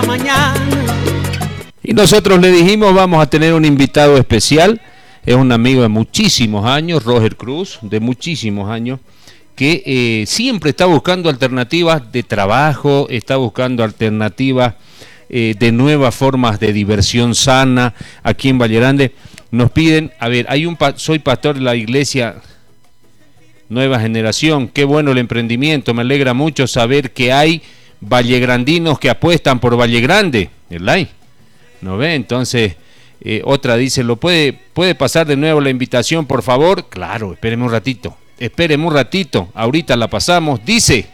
mañana. Y nosotros le dijimos, vamos a tener un invitado especial. Es un amigo de muchísimos años, Roger Cruz, de muchísimos años, que siempre está buscando alternativas de trabajo, está buscando alternativas de nuevas formas de diversión sana aquí en Valle Grande. Nos piden, a ver, soy pastor de la iglesia Nueva Generación, qué bueno el emprendimiento, me alegra mucho saber que hay vallegrandinos que apuestan por Valle Grande, ¿verdad? ¿No ve? Entonces, otra dice, ¿puede pasar de nuevo la invitación, por favor? Claro, espéreme un ratito, ahorita la pasamos, dice.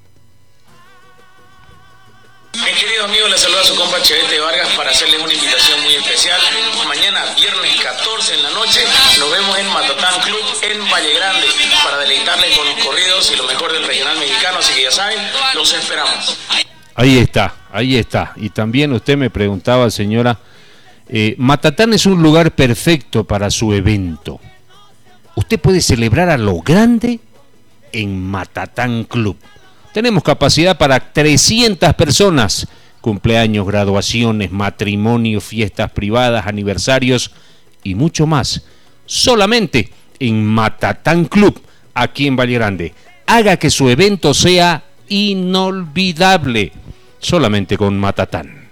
Mis queridos amigos, les saluda su compa Chevete Vargas para hacerles una invitación muy especial. Mañana, viernes 14 en la noche, nos vemos en Matatán Club en Valle Grande para deleitarles con los corridos y lo mejor del regional mexicano, así que ya saben, los esperamos. Ahí está. Y también usted me preguntaba, señora, Matatán es un lugar perfecto para su evento. Usted puede celebrar a lo grande en Matatán Club. Tenemos capacidad para 300 personas, cumpleaños, graduaciones, matrimonios, fiestas privadas, aniversarios y mucho más. Solamente en Matatán Club, aquí en Valle Grande. Haga que su evento sea inolvidable, solamente con Matatán.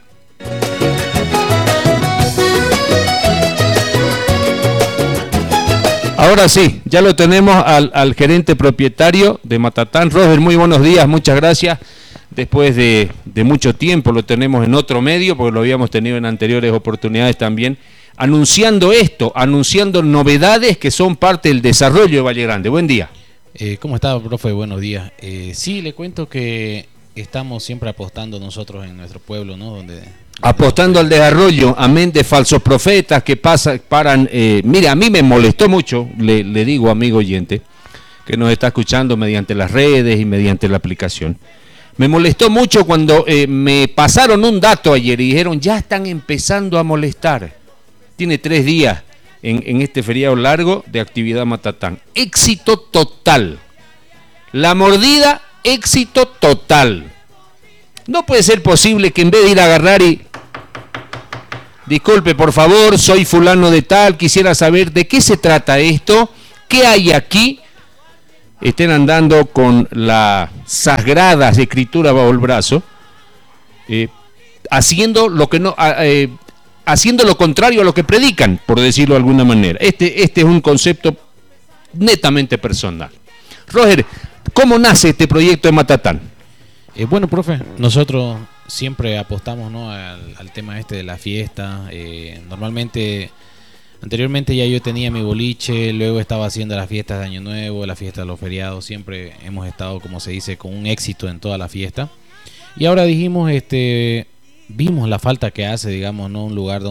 Ahora sí, ya lo tenemos al gerente propietario de Matatán. Roger, muy buenos días, muchas gracias. Después de mucho tiempo lo tenemos en otro medio, porque lo habíamos tenido en anteriores oportunidades también, anunciando novedades que son parte del desarrollo de Valle Grande. Buen día. ¿Cómo está, profe? Buenos días. Sí, le cuento que estamos siempre apostando nosotros en nuestro pueblo, ¿no? Apostando al desarrollo, amén de falsos profetas que paran. Mire, a mí me molestó mucho, le digo, amigo oyente, que nos está escuchando mediante las redes y mediante la aplicación. Me molestó mucho cuando me pasaron un dato ayer y dijeron, ya están empezando a molestar. Tiene 3 días en este feriado largo de actividad Matatán. Éxito total. La mordida, éxito total. No puede ser posible que en vez de ir a agarrar y... Disculpe, por favor, soy fulano de tal, quisiera saber de qué se trata esto, qué hay aquí. Estén andando con las sagradas escrituras bajo el brazo, haciendo lo contrario a lo que predican, por decirlo de alguna manera. Este es un concepto netamente personal. Roger, ¿cómo nace este proyecto de Matatán? Bueno, profe, nosotros siempre apostamos, ¿no?, al tema de la fiesta. Anteriormente ya yo tenía mi boliche, luego estaba haciendo las fiestas de Año Nuevo, la fiesta de los feriados. Siempre hemos estado, como se dice, con un éxito en toda la fiesta. Y ahora dijimos, vimos la falta que hace, digamos, ¿no?, un lugar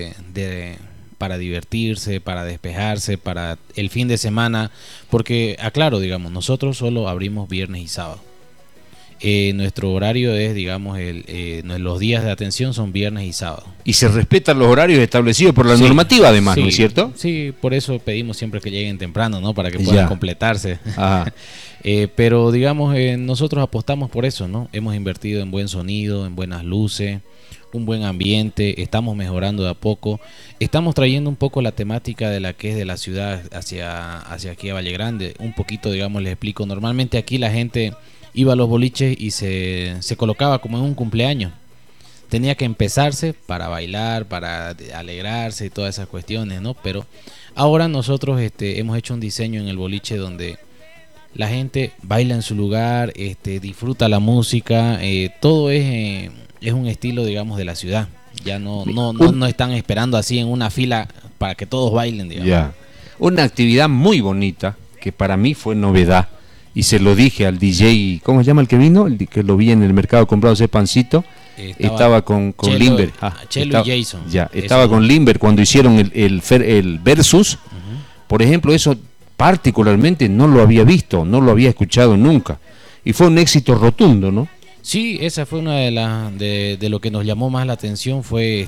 para divertirse, para despejarse, para el fin de semana. Porque, aclaro, digamos, nosotros solo abrimos viernes y sábado. Nuestro horario es, digamos, los días de atención son viernes y sábado. Y se respetan los horarios establecidos por la normativa, además, ¿no es cierto? Sí, por eso pedimos siempre que lleguen temprano, ¿no? Para que puedan completarse. Pero, digamos, nosotros apostamos por eso, ¿no? Hemos invertido en buen sonido, en buenas luces, un buen ambiente, estamos mejorando de a poco. Estamos trayendo un poco la temática de la que es de la ciudad hacia aquí a Valle Grande. Un poquito, digamos, les explico. Normalmente aquí la gente iba a los boliches y se colocaba como en un cumpleaños. Tenía que empezarse para bailar, para alegrarse y todas esas cuestiones, ¿no? Pero ahora nosotros hemos hecho un diseño en el boliche donde la gente baila en su lugar, disfruta la música, todo es un estilo, digamos, de la ciudad. Ya no están esperando así en una fila para que todos bailen, digamos. Una actividad muy bonita que para mí fue novedad. Y se lo dije al DJ, ¿cómo se llama el que vino? El que lo vi en el mercado comprado ese pancito. Estaba con Limber. Chelo y Jason. Estaba con Limber cuando hicieron el Versus. Por ejemplo, eso particularmente no lo había visto, no lo había escuchado nunca. Y fue un éxito rotundo, ¿no? Sí, esa fue una de lo que nos llamó más la atención, fue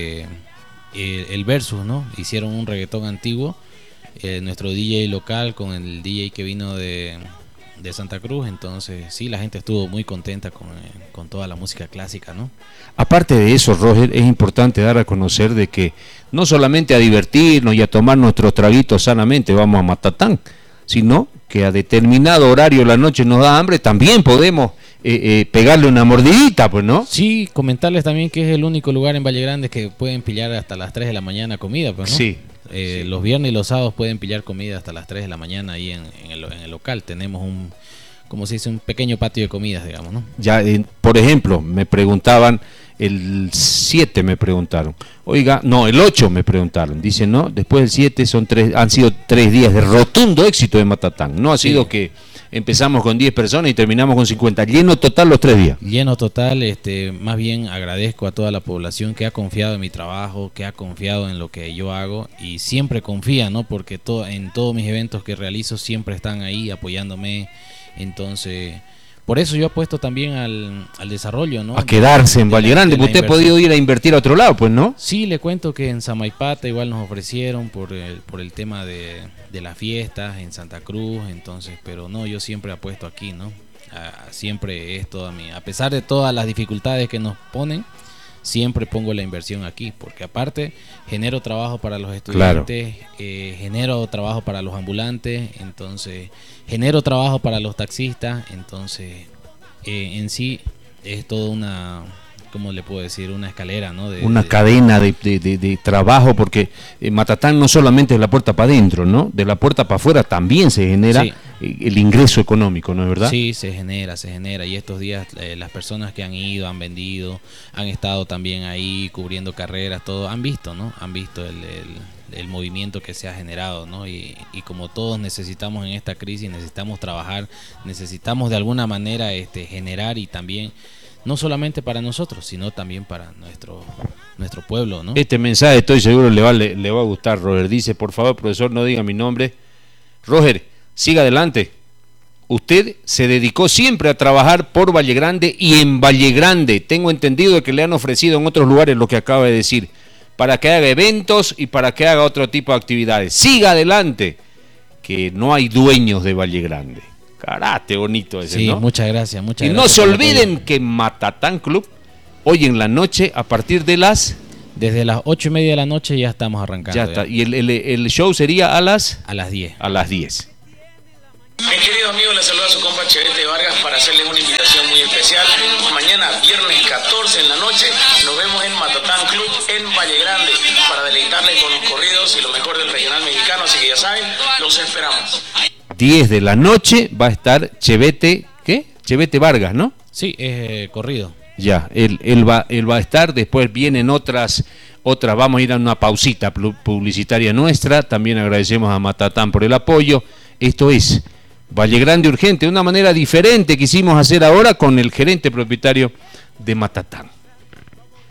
el Versus, ¿no? Hicieron un reggaetón antiguo. Nuestro DJ local con el DJ que vino de Santa Cruz, entonces sí, la gente estuvo muy contenta con toda la música clásica, ¿no? Aparte de eso, Roger, es importante dar a conocer de que no solamente a divertirnos y a tomar nuestros traguitos sanamente vamos a Matatán, sino que a determinado horario de la noche nos da hambre, también podemos pegarle una mordidita, pues, ¿no? Sí, comentarles también que es el único lugar en Valle Grande que pueden pillar hasta las 3 de la mañana comida, pues, ¿no? Sí. Sí. Los viernes y los sábados pueden pillar comida hasta las 3 de la mañana ahí en el local. Tenemos como se dice, un pequeño patio de comidas, digamos, ¿no? Ya, por ejemplo, me preguntaban, el 7 me preguntaron, oiga, no, el 8 me preguntaron, dicen, no, después del 7 han sido 3 días de rotundo éxito de Matatán, no ha sido que empezamos con 10 personas y terminamos con 50, lleno total los 3 días. Lleno total, más bien agradezco a toda la población que ha confiado en mi trabajo, que ha confiado en lo que yo hago y siempre confía, ¿no? Porque en todos mis eventos que realizo siempre están ahí apoyándome, entonces por eso yo apuesto también al desarrollo, ¿no? A quedarse en Valle Grande, porque usted ha podido ir a invertir a otro lado, pues, ¿no? Sí, le cuento que en Samaipata igual nos ofrecieron por el tema de las fiestas, en Santa Cruz, entonces, pero no, yo siempre apuesto aquí, ¿no? Siempre es toda a pesar de todas las dificultades que nos ponen, siempre pongo la inversión aquí, porque aparte genero trabajo para los estudiantes, claro. Genero trabajo para los ambulantes, entonces genero trabajo para los taxistas, entonces en sí es toda una, ¿cómo le puedo decir? Una escalera, ¿no? Una cadena de trabajo, porque Matatán no solamente es la puerta para adentro, ¿no? De la puerta para afuera también se genera el ingreso económico, ¿no es verdad? Sí, se genera, y estos días las personas que han ido, han vendido, han estado también ahí cubriendo carreras, todo, han visto, ¿no? Han visto el movimiento que se ha generado, ¿no? Y como todos necesitamos en esta crisis, necesitamos trabajar, necesitamos de alguna manera generar y también no solamente para nosotros, sino también para nuestro pueblo, ¿no? Este mensaje estoy seguro le va a gustar, Roger. Dice, por favor, profesor, no diga mi nombre. Roger, siga adelante. Usted se dedicó siempre a trabajar por Valle Grande y en Valle Grande. Tengo entendido que le han ofrecido en otros lugares lo que acaba de decir, para que haga eventos y para que haga otro tipo de actividades. Siga adelante, que no hay dueños de Valle Grande. Karate bonito ese, sí, ¿no? Muchas gracias. Y no se olviden que Matatán Club, hoy en la noche, a partir de desde las 8:30 de la noche ya estamos arrancando. Ya está, y el show sería a las 10. A las 10. Mis queridos amigos, les saluda su compa Chevete Vargas para hacerles una invitación muy especial. Mañana, viernes 14 en la noche, nos vemos en Matatán Club en Valle Grande para deleitarles con los corridos y lo mejor del regional mexicano. Así que ya saben, los esperamos. 10 de la noche va a estar Chevete, ¿qué? Chevete Vargas, ¿no? Sí, es corrido. Ya, él va a estar, después vienen otras, vamos a ir a una pausita publicitaria nuestra, también agradecemos a Matatán por el apoyo. Esto es Valle Grande Urgente, de una manera diferente que quisimos hacer ahora con el gerente propietario de Matatán.